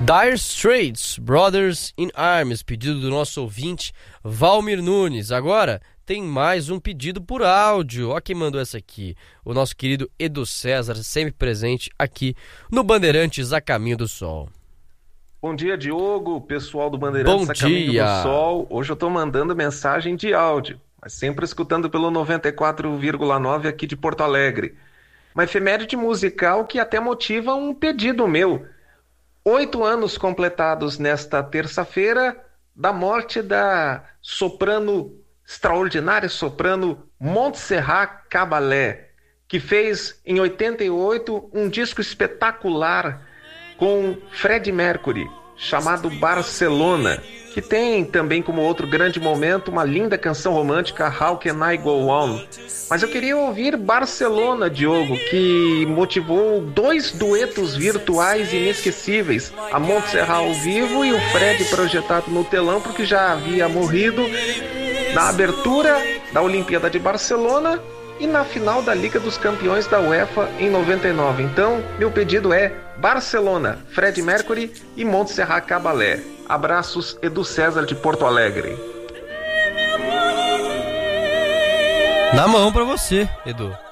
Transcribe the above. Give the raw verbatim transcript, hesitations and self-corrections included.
Dire Straits, Brothers in Arms, pedido do nosso ouvinte Valmir Nunes. Agora tem mais um pedido por áudio. Ó quem mandou essa aqui, o nosso querido Edu César, sempre presente aqui no Bandeirantes a Caminho do Sol. Bom dia, Diogo, pessoal do Bandeirantes Bom a Caminho dia. do Sol. Hoje eu tô mandando mensagem de áudio, mas sempre escutando pelo noventa e quatro vírgula nove aqui de Porto Alegre. Uma efeméride musical que até motiva um pedido meu. Oito anos completados nesta terça-feira da morte da soprano, extraordinária soprano Montserrat Caballé, que fez em oitenta e oito um disco espetacular com Freddie Mercury, chamado Barcelona, que tem também como outro grande momento uma linda canção romântica, How Can I Go On? Mas eu queria ouvir Barcelona, Diogo, que motivou dois duetos virtuais inesquecíveis, a Montserrat ao vivo e o Fred projetado no telão, porque já havia morrido na abertura da Olimpíada de Barcelona e na final da Liga dos Campeões da UEFA em noventa e nove. Então, meu pedido é Barcelona, Freddie Mercury e Montserrat Caballé. Abraços, Edu César de Porto Alegre. Na mão pra você, Edu.